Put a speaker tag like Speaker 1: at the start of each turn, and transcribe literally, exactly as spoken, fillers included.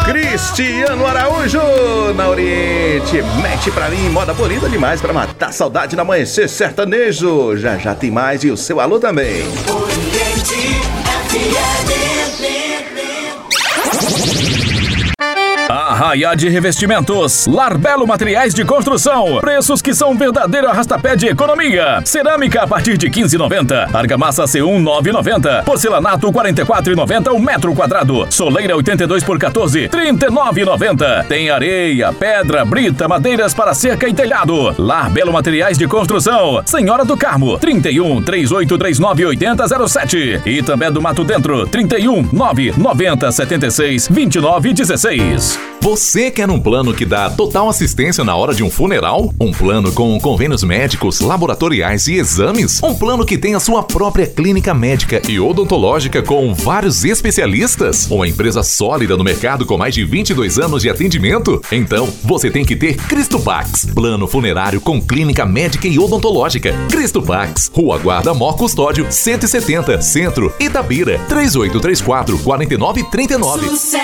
Speaker 1: Cristiano Araújo, na Oriente. Mete pra mim, moda bonita demais pra matar saudade no amanhecer sertanejo. Já já tem mais e o seu alô também. Oriente F M.
Speaker 2: Arraiade Revestimentos, Larbelo Materiais de Construção, preços que são um verdadeiro arrastapé de economia. Cerâmica a partir de quinze reais e noventa centavos, argamassa C um nove reais e noventa centavos, porcelanato quarenta e quatro reais e noventa centavos o metro quadrado, soleira oitenta e dois por quatorze reais, trinta e nove reais e noventa centavos. Tem areia, pedra, brita, madeiras para cerca e telhado. Larbelo Materiais de Construção, Senhora do Carmo, trinta e um, três oito três nove, oito zero zero sete. E também do Mato Dentro, trinta e um, nove noventa, setenta e seis, vinte e nove dezesseis.
Speaker 3: Você quer um plano que dá total assistência na hora de um funeral? Um plano com convênios médicos, laboratoriais e exames? Um plano que tem a sua própria clínica médica e odontológica com vários especialistas? Uma empresa sólida no mercado com mais de vinte e dois anos de atendimento? Então, você tem que ter Cristopax, plano funerário com clínica médica e odontológica. Cristopax, Rua Guarda Mor Custódio, cento e setenta, Centro, Itabira, três oito três quatro, quatro nove três nove.